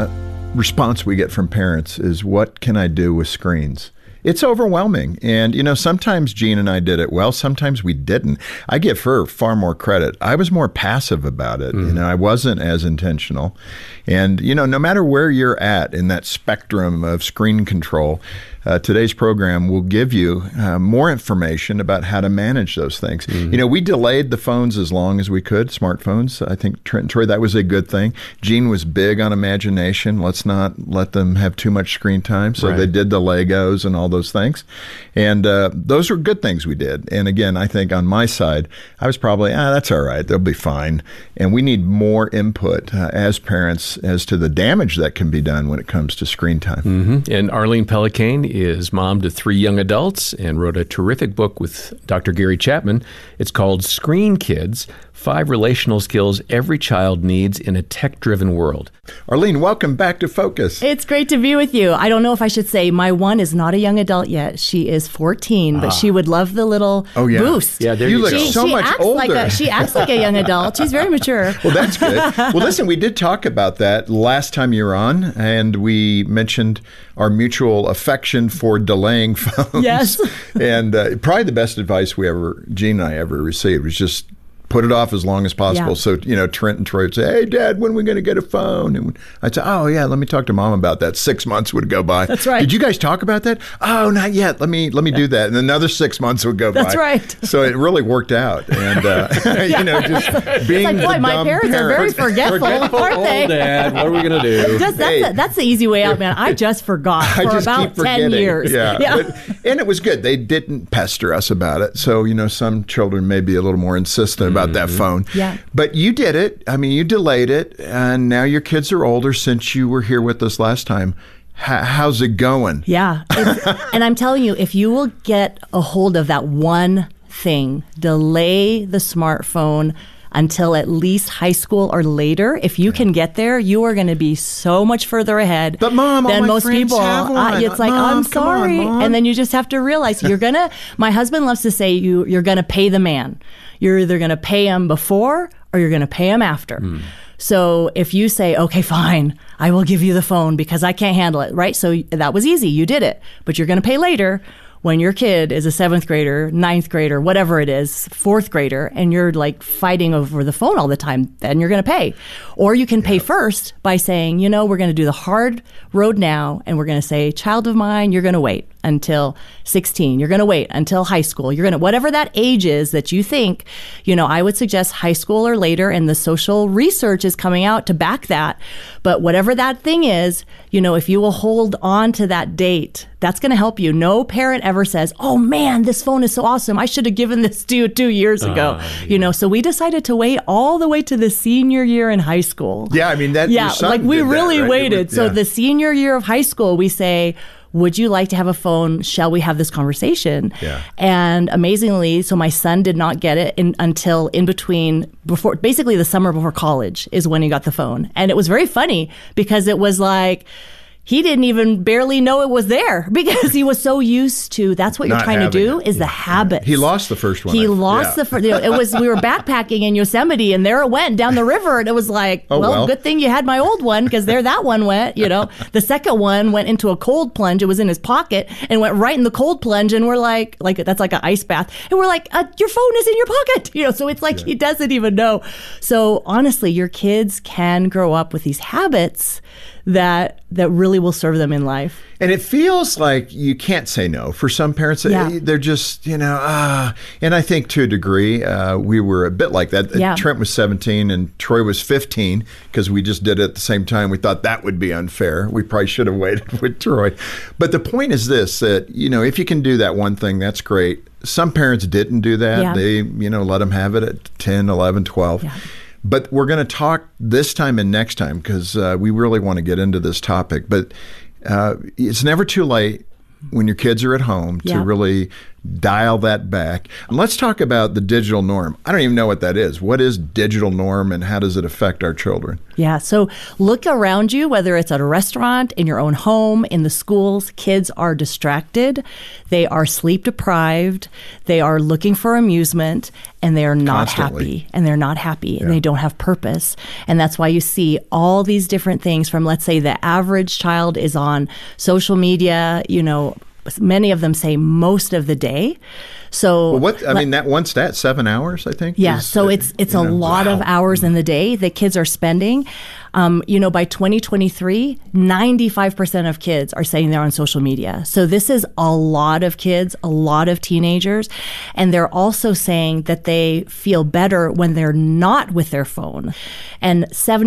response we get from parents is, what can I do with screens? It's overwhelming. And, sometimes Jean and I did it well. Sometimes we didn't. I give her far more credit. I was more passive about it. I wasn't as intentional. And, no matter where you're at in that spectrum of screen control, today's program will give you more information about how to manage those things. We delayed the phones as long as we could, smartphones. I think, Trent and Troy, that was a good thing. Jean was big on imagination. Let's not let them have too much screen time. So they did the Legos and all those things. And those were good things we did. And again, I think on my side, I was probably, that's all right. They'll be fine. And we need more input as parents as to the damage that can be done when it comes to screen time. And Arlene Pelican is mom to 3 young adults and wrote a terrific book with Dr. Gary Chapman. It's called Screen Kids: 5 Relational Skills Every Child Needs in a Tech-Driven World. Arlene, welcome back to Focus. It's great to be with you. I don't know if I should say my one is not a young adult yet. She is 14, but she would love the little boost. Yeah, there you you look go. so much older. She acts like a young adult. She's very mature. Well, that's good. Well, listen, we did talk about that last time you were on, and we mentioned our mutual affection for delaying phones. Yes. And probably the best advice Jean and I ever received was just put it off as long as possible. Yeah. So, Trent and Troy would say, "Hey, Dad, when are we going to get a phone?" And I'd say, "Oh, yeah, let me talk to Mom about that." 6 months would go by. That's right. Did you guys talk about that? Oh, not yet. Let me do that. And another 6 months would go by. That's right. So it really worked out. And, just being It's like, boy, the my dumb parents are very forgetful, aren't they? Dad, what are we going to do? That's the easy way out, man. I just forgot for I just about keep forgetting. 10 years. And it was good. They didn't pester us about it. So, some children may be a little more insistent about that phone. Yeah. But you did it. I mean, you delayed it. And now your kids are older since you were here with us last time. How's it going? Yeah. And I'm telling you, if you will get a hold of that one thing, delay the smartphone until at least high school or later. If you can get there, you are going to be so much further ahead but Mom, than all my most friends people. Have one. It's like, Mom, I'm sorry. come on, Mom. And then you just have to realize my husband loves to say you're going to pay the man. You're either going to pay him before or you're going to pay him after. So if you say, okay, fine, I will give you the phone because I can't handle it, right? So that was easy. You did it, but you're going to pay later. when your kid is a 7th grader, 9th grader, whatever it is, 4th grader, and you're like fighting over the phone all the time, then you're going to pay. Or you can pay first by saying, you know, we're going to do the hard road now, and we're going to say, child of mine, you're going to wait until 16. You're going to wait until high school. You're going to, whatever that age is that you think, you know, I would suggest high school or later, and the social research is coming out to back that. But whatever that thing is, you know, if you will hold on to that date, that's going to help you. No parent ever says, oh man, this phone is so awesome, I should have given this to you 2 years ago. You know, so we decided to wait all the way to the senior year in high school. Yeah, I mean, that. Yeah, like we really waited. So yeah. the senior year of high school, we say, would you like to have a phone? Shall we have this conversation? Yeah. And amazingly, so my son did not get it until in between, before, basically the summer before college is when he got the phone. And it was very funny because it was like, he didn't even barely know it was there because he was so used to, that's what you're Not trying to do, it. is the habits. He lost the first one. He lost the first, it was, we were backpacking in Yosemite and there it went down the river and it was like, well, good thing you had my old one because there that one went, you know. The second one went into a cold plunge. It was in his pocket and went right in the cold plunge and we're like that's like an ice bath. And we're like, your phone is in your pocket, you know, so it's like he doesn't even know. So honestly, your kids can grow up with these habits that really will serve them in life. And it feels like you can't say no. For some parents, they're just, you know, and I think to a degree, we were a bit like that. Yeah. Trent was 17 and Troy was 15 because we just did it at the same time. We thought that would be unfair. We probably should have waited with Troy. But the point is this, that, you know, if you can do that one thing, that's great. Some parents didn't do that. Yeah. They, you know, let them have it at 10, 11, 12. Yeah. But we're going to talk this time and next time because we really want to get into this topic. But it's never too late when your kids are at home to really dial that back. And let's talk about the digital norm. I don't even know what that is. What is digital norm and how does it affect our children? Yeah, so look around you, whether it's at a restaurant, in your own home, in the schools, kids are distracted, they are sleep deprived, they are looking for amusement, and they are not happy. And they're not happy, and they don't have purpose. And that's why you see all these different things from, let's say, the average child is on social media, you know, many of them say most of the day. So I mean, that one stat, 7 hours, I think. Yeah, so it's a lot of hours in the day that kids are spending. You know, by 2023, 95% of kids are saying they're on social media. So this is a lot of kids, a lot of teenagers. And they're also saying that they feel better when they're not with their phone. And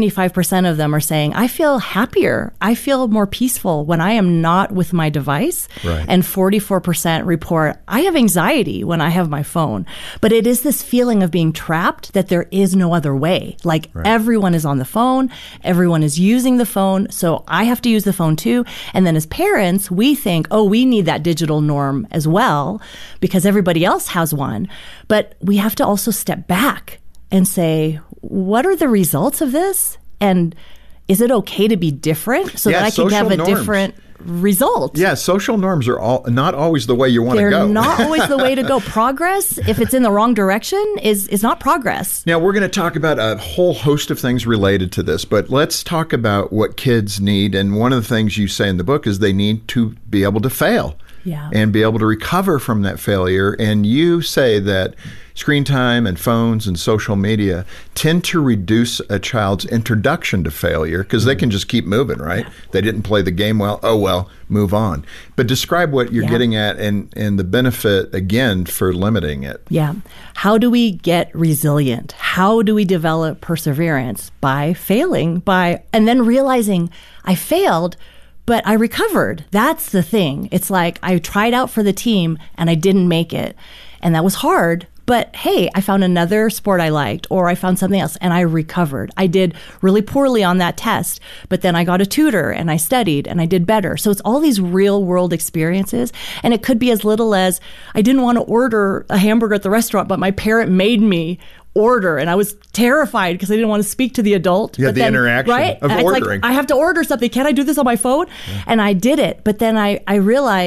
75% of them are saying, I feel happier. I feel more peaceful when I am not with my device. Right. And 44% report, I have anxiety when I have my phone. But it is this feeling of being trapped that there is no other way. Like everyone is on the phone. Everyone is using the phone, so I have to use the phone too. And then as parents, we think, oh, we need that digital norm as well because everybody else has one. But we have to also step back and say, what are the results of this? And is it okay to be different so that I can have a different result? Yeah, social norms are not always the way you want to go. They're not always the way to go. Progress, if it's in the wrong direction, is not progress. Now, we're going to talk about a whole host of things related to this, but let's talk about what kids need. And one of the things you say in the book is they need to be able to fail and be able to recover from that failure. And you say that screen time and phones and social media tend to reduce a child's introduction to failure because they can just keep moving, right? Yeah. They didn't play the game well. Oh, well, move on. But describe what you're getting at and the benefit, again, for limiting it. Yeah. How do we get resilient? How do we develop perseverance? By failing, and then realizing I failed, but I recovered. That's the thing. It's like I tried out for the team and I didn't make it. And that was hard. But hey, I found another sport I liked, or I found something else and I recovered. I did really poorly on that test, but then I got a tutor and I studied and I did better. So it's all these real world experiences. And it could be as little as I didn't want to order a hamburger at the restaurant, but my parent made me order, and I was terrified because I didn't want to speak to the adult. Yeah, the interaction of ordering. Like, I have to order something. Can I do this on my phone? Yeah. And I did it. But then I realized,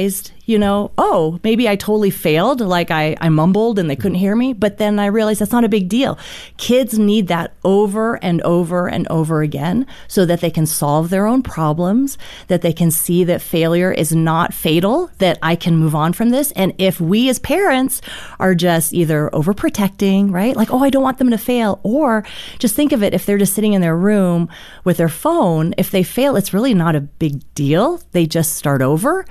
oh, maybe I totally failed, like I mumbled and they couldn't hear me, but then I realized that's not a big deal. Kids need that over and over and over again so that they can solve their own problems, that they can see that failure is not fatal, that I can move on from this. And if we as parents are just either overprotecting, right? Like, oh, I don't want them to fail. Or just think of it, if they're just sitting in their room with their phone, if they fail, it's really not a big deal. They just start over.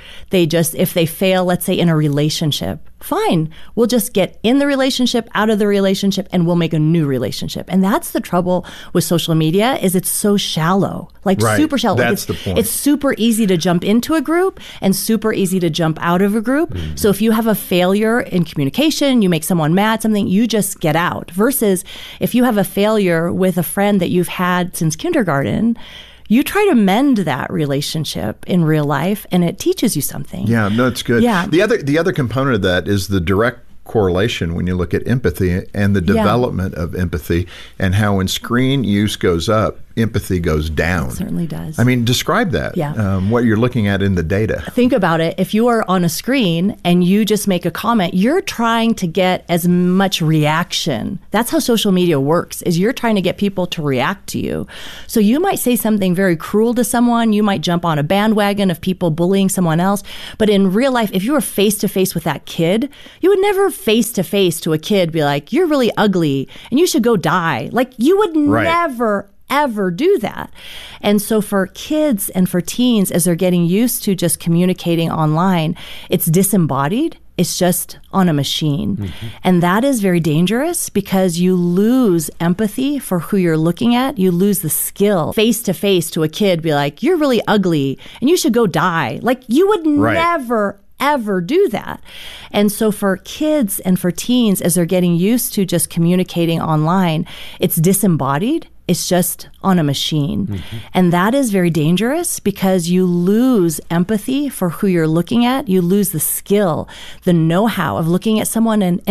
If they fail, let's say in a relationship, fine. We'll just get in the relationship, out of the relationship, and we'll make a new relationship. And that's the trouble with social media, is it's so shallow, like super shallow. That's the point. It's super easy to jump into a group and super easy to jump out of a group. Mm-hmm. So if you have a failure in communication, you make someone mad, something, you just get out. Versus if you have a failure with a friend that you've had since kindergarten, you try to mend that relationship in real life, and it teaches you something. Yeah, no, it's good. Yeah. The other component of that is the direct correlation when you look at empathy and the development of empathy, and how when screen use goes up, empathy goes down. It certainly does. I mean, describe that, what you're looking at in the data. Think about it. If you are on a screen and you just make a comment, you're trying to get as much reaction. That's how social media works, is you're trying to get people to react to you. So you might say something very cruel to someone. You might jump on a bandwagon of people bullying someone else. But in real life, if you were face-to-face with that kid, you would never face-to-face to a kid be like, you're really ugly and you should go die. Like, you would never ever do that. And so for kids and for teens, as they're getting used to just communicating online, it's disembodied. It's just on a machine. Mm-hmm. And that is very dangerous, because you lose empathy for who you're looking at. You lose the skill face to face to a kid, be like, you're really ugly and you should go die. Like, you would never ever do that. And so for kids and for teens, as they're getting used to just communicating online, it's disembodied. It's just on a machine. Mm-hmm. And that is very dangerous, because you lose empathy for who you're looking at. You lose the skill, the know-how of looking at someone and